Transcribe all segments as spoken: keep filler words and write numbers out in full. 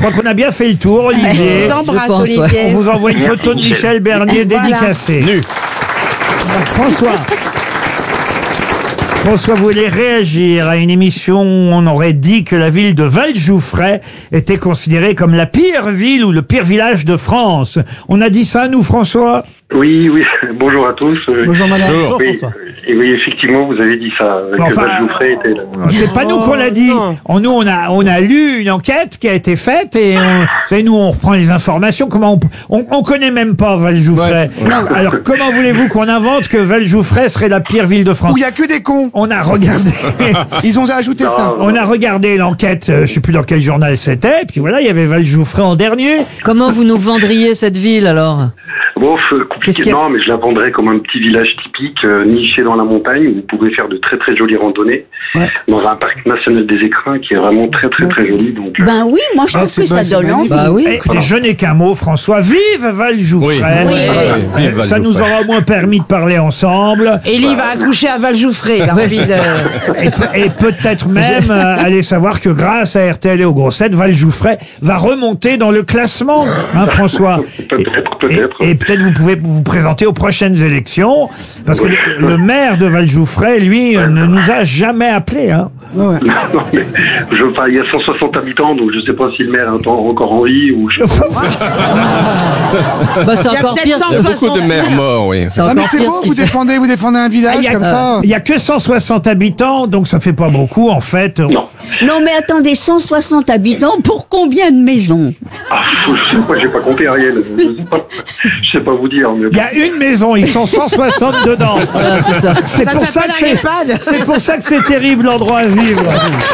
crois qu'on a bien fait le tour, Olivier. Je vous embrasse, pense, Olivier. ouais. On vous envoie une photo de Michel Bernier Voilà. dédicacée. Nu. François. François voulait réagir à une émission où on aurait dit que la ville de Vallejouffret était considérée comme la pire ville ou le pire village de France. On a dit ça, nous, François? Oui, oui, bonjour à tous. Euh, Bonjour madame. Bonjour. oui, et oui, effectivement, vous avez dit ça, euh, que Enfin, Vallejouffret était là. C'est pas nous qu'on l'a dit. On, nous, on a, on a lu une enquête qui a été faite et on, vous savez, nous, on reprend les informations. Comment on, on, on connaît même pas Vallejouffret. Alors, comment voulez-vous qu'on invente que Vallejouffret serait la pire ville de France? Où il y a que des cons. On a regardé, Ils ont ajouté ça. on a regardé l'enquête, euh, je sais plus dans quel journal c'était, et puis voilà, il y avait Vallejouffret en dernier. Comment vous nous vendriez cette ville alors? Bon, euh, Qu'est-ce compliqué, qu'il y a non, mais je la vendrais comme un petit village typique, euh, niché dans la montagne, où vous pouvez faire de très très jolies randonnées, Ouais. dans un parc national des écrins qui est vraiment très très très joli. Donc, euh, Ben oui, moi je Ah, trouve c'est que ça bon, c'est donne envie. magnifique. Bah oui. Eh, Écoutez, je n'ai qu'un mot, François. Vive Vallejouffret. Oui. Oui. Euh, Vive Ça nous Vallejouffret. aura au moins permis de parler ensemble. Élie va accoucher à Vallejouffret. Il a envie de... Et, pe- et peut-être même euh, aller savoir que grâce à R T L et aux grosses têtes, Vallejouffret va remonter dans le classement, hein, François. Peut-être, peut-être. Et, et peut-être vous pouvez vous présenter aux prochaines élections, parce que le, le maire de Vallejouffret, lui, euh, ne nous a jamais appelés. Hein. Ouais. Non, mais je, enfin, il y a cent soixante habitants, donc je sais pas si le maire est encore en vie ou je sais pas. Bah, c'est Il y a encore peut-être pire. cent Il y a beaucoup de soixante. maires morts, oui. C'est Ah encore mais c'est pire beau, ce qu'il vous fait. défendez, vous défendez un Ah, village Il y, comme ça. a, il y a que cent soixante habitants, donc ça fait pas beaucoup en fait. Non. Non mais attendez, cent soixante habitants pour combien de maisons? Ah, je sais pas, j'ai pas compté Ariel. Je sais pas, je sais pas vous dire. Mais Il y a une maison, ils sont cent soixante dedans. Voilà, c'est ça. C'est Ça pour ça que s'appelle c'est, un EHPAD. c'est pour ça que c'est terrible l'endroit à vivre.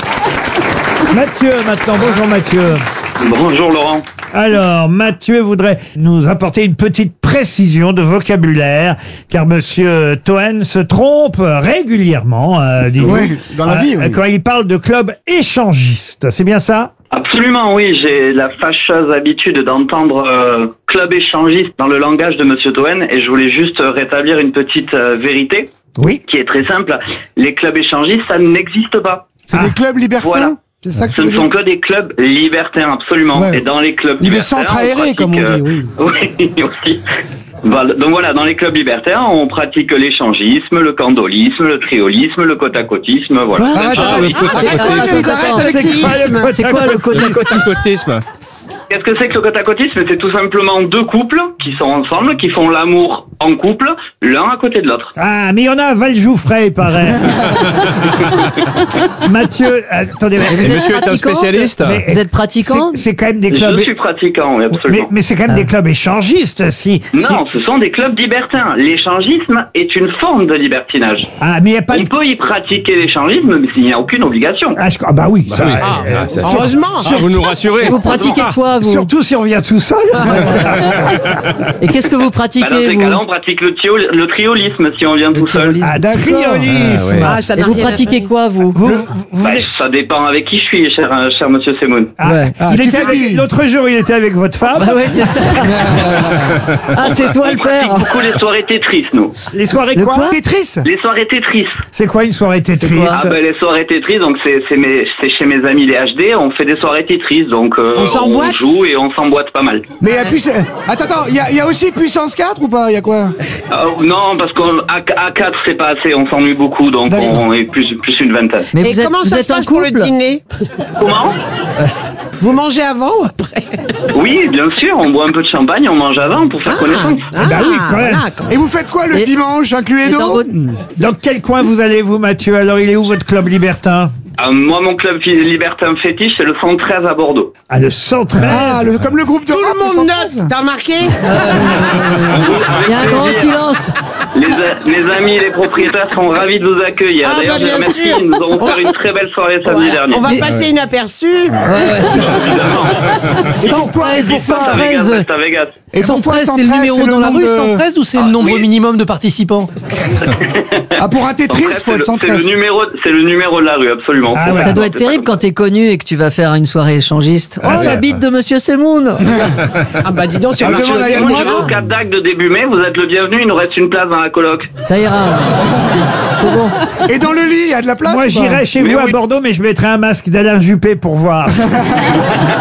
Mathieu, maintenant, bonjour Mathieu. Bonjour Laurent. Alors, Mathieu voudrait nous apporter une petite précision de vocabulaire, car Monsieur Toen se trompe régulièrement, euh, dites-vous, Oui, dans la vie, oui. quand il parle de club échangiste. C'est bien ça? Absolument, oui. J'ai la fâcheuse habitude d'entendre euh, club échangiste dans le langage de Monsieur Toen et je voulais juste rétablir une petite euh, vérité Oui. qui est très simple. Les clubs échangistes, ça n'existe pas. C'est des clubs libertins. Voilà. C'est ça que Ce tu ne veux sont dire. que des clubs libertins, absolument. Ouais. Et dans les clubs Ou des libertaires, centres aérés, pratique, comme on euh, dit, oui. Oui, aussi. Voilà. Donc voilà, dans les clubs libertaires, on pratique l'échangisme, le candolisme, le triolisme, le côte-à-côtisme, voilà. Quoi Arrête, Ah, Ah, arrête. le côte à Arrête, côté. arrête, arrête avec C'est ces quoi ismes. le C'est quoi le côte à côte? Côtisme. Qu'est-ce que c'est que le côte-à-côtisme? C'est tout simplement deux couples qui sont ensemble, qui font l'amour en couple, l'un à côté de l'autre. Ah, mais il y en a à Vallejouffret, il paraît. Mathieu, attendez, vous Et êtes monsieur est un pratiquante spécialiste. Mais- Vous êtes pratiquant? c'est, c'est quand même des Je clubs. suis pratiquant, oui, Mais, absolument. mais c'est quand même des clubs échangistes, si. si- Non, ce sont des clubs libertins. L'échangisme est une forme de libertinage. Ah, mais il n'y a pas On de. peut y pratiquer l'échangisme, mais il n'y a aucune obligation. Ah, je- ah, bah oui, ça. oui. euh, Ah, ça- Heureusement. Ah, vous nous rassurez. Vous pratiquez quoi, vous? Surtout si on vient tout seul. Et qu'est-ce que vous Bah, dans pratiquez, ces vous? cas-là, on pratique le, trio- le triolisme si on vient Le tout seul. triolisme. Ah, D'accord. triolisme. Ah, ouais. Ah, ça Et n'a vous rien à pratiquez faire. quoi, vous? Vous, vous- vous Bah, venez- ça dépend avec qui je suis, cher, euh, cher monsieur Semoun. Ah, Ouais. Ah, il tu était fais avec- du- L'autre jour, il était avec votre femme. Bah ouais, c'est ça. Ah, c'est toi le On pratique père. beaucoup les soirées Tetris, nous. Les soirées Le quoi, quoi Tetris. Les soirées Tetris. C'est quoi une soirée Tetris? quoi Ah ben les soirées Tetris, donc c'est c'est mes c'est chez mes amis les H D, on fait des soirées Tetris, donc euh, On s'emboîte joue et on s'emboîte pas mal. Mais il y a plus... Attends, attends, il y a, il y a aussi puissance quatre ou pas? Il y a quoi? Euh, non, parce qu'à quatre c'est pas assez, on s'ennuie beaucoup, donc D'accord. on est plus plus une vingtaine. Mais Et vous êtes, comment vous ça êtes se en passe pour le couple? dîner? Comment? Vous mangez avant ou après? Oui, bien sûr, on boit un peu de champagne, on mange avant pour faire connaissance. bah oui, quand même. voilà, quand- Et vous faites quoi le Et- dimanche, inclus Et dans Edo? votre- Dans quel coin vous allez, vous, Mathieu? Alors, il est où votre club libertin? Euh, moi, mon club libertin fétiche, c'est le cent treize à Bordeaux. Ah, le cent treize. Ah, le- comme le groupe de Tout rap, le monde cent note, treize. t'as remarqué? Il y a un grand silence. Les, a- mes amis et les propriétaires sont ravis de vous accueillir. Ah, D'ailleurs, bah, je les bien remercie, sûr. ils nous ont On offert va- une très belle soirée samedi Ouais, dernier. on va Mais- passer inaperçu. Ouais, ouais. cent treize, C'est à Vegas, cent treize. c'est à Vegas. Et pourquoi cent treize, c'est le cent treize, numéro c'est dans la nombre rue, de- cent treize, ou c'est le Ah, nombre oui. minimum de participants? Ah, pour un En Tetris, fait, faut c'est être le, cent c'est le treize. numéro, c'est le numéro de la rue, absolument. Ah Faut ouais. faire Ça doit ça, être c'est terrible pas quand t'es connu et que tu vas faire une soirée échangiste. Oh, Ah, la ouais. bite de Monsieur Semoun. Ah bah dis donc, sur Ah, le demande à Yann comme Moix. je vais au Cap d'Agde de début mai, vous êtes le bienvenu, il nous reste une place dans la coloc. Ça ira. C'est bon. Et dans le lit, il y a de la place? Moi, ou pas j'irai chez Mais vous à oui. Bordeaux, mais je mettrai un masque d'Alain Juppé pour voir.